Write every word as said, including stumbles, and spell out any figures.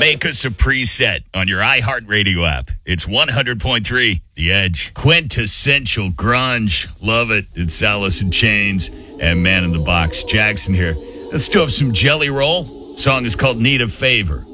Make us a preset on your iHeartRadio app. It's one hundred point three The Edge. Quintessential grunge. Love it. It's Alice in Chains and Man in the Box. Jackson here. Let's do up some Jelly Roll. Song is called Need a Favor.